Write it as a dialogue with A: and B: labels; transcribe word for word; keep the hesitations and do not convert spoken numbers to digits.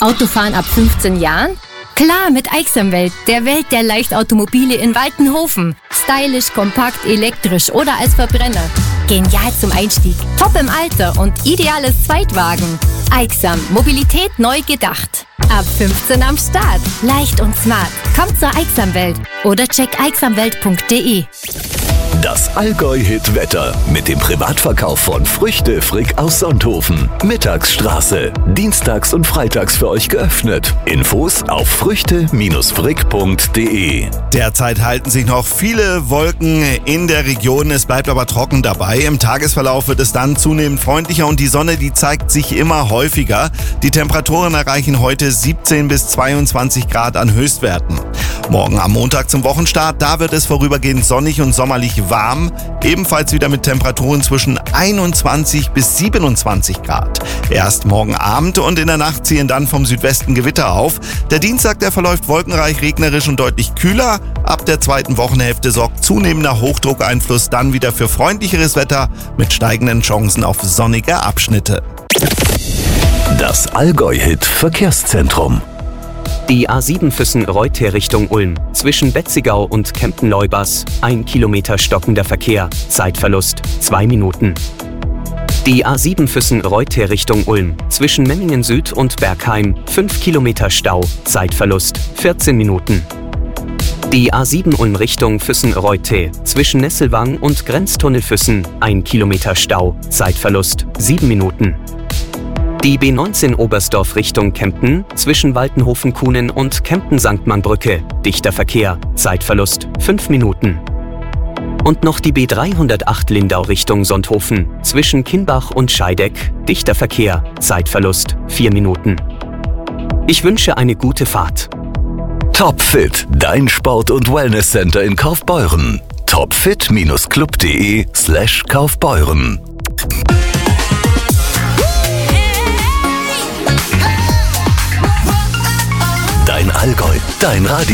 A: Autofahren ab fünfzehn Jahren? Klar, mit Aixamwelt, der Welt der Leichtautomobile in Waltenhofen. Stylisch, kompakt, elektrisch oder als Verbrenner. Genial zum Einstieg, top im Alter und ideales Zweitwagen. Aixam, Mobilität neu gedacht. Ab fünfzehn am Start. Leicht und smart. Kommt zur Aixamwelt oder check aixamwelt punkt de.
B: Das Allgäu-Hit-Wetter mit dem Privatverkauf von Früchte Frick aus Sonthofen. Mittagsstraße. Dienstags und freitags für euch geöffnet. Infos auf früchte frick punkt de.
C: Derzeit halten sich noch viele Wolken in der Region. Es bleibt aber trocken dabei. Im Tagesverlauf wird es dann zunehmend freundlicher und die Sonne, die zeigt sich immer häufiger. Die Temperaturen erreichen heute siebzehn bis zweiundzwanzig Grad an Höchstwerten. Morgen am Montag zum Wochenstart, da wird es vorübergehend sonnig und sommerlich warm. Ebenfalls wieder mit Temperaturen zwischen einundzwanzig bis siebenundzwanzig Grad. Erst morgen Abend und in der Nacht ziehen dann vom Südwesten Gewitter auf. Der Dienstag, der verläuft wolkenreich, regnerisch und deutlich kühler. Ab der zweiten Wochenhälfte sorgt zunehmender Hochdruckeinfluss dann wieder für freundlicheres Wetter mit steigenden Chancen auf sonnige Abschnitte.
B: Das Allgäu-Hit Verkehrszentrum.
D: Die A sieben Füssen-Reuter Richtung Ulm. Zwischen Betzigau und Kempten-Leubers. Ein Kilometer stockender Verkehr. Zeitverlust zwei Minuten. Die A sieben Füssen-Reuter Richtung Ulm. Zwischen Memmingen Süd und Bergheim. fünf Kilometer Stau. Zeitverlust vierzehn Minuten. Die A sieben Ulm Richtung Füssen-Reuter. Zwischen Nesselwang und Grenztunnel Füssen. ein Kilometer Stau. Zeitverlust sieben Minuten. Die B neunzehn Oberstdorf Richtung Kempten, zwischen Waltenhofen-Kuhnen und Kempten-Sankt Mann-Brücke. Dichter Verkehr, Zeitverlust fünf Minuten. Und noch die B dreihundertacht Lindau Richtung Sonthofen, zwischen Kimbach und Scheideck. Dichter Verkehr, Zeitverlust vier Minuten. Ich wünsche eine gute Fahrt.
B: Topfit, dein Sport- und Wellnesscenter in Kaufbeuren. topfit Bindestrich club punkt de slash Kaufbeuren. Dein Allgäu, dein Radio.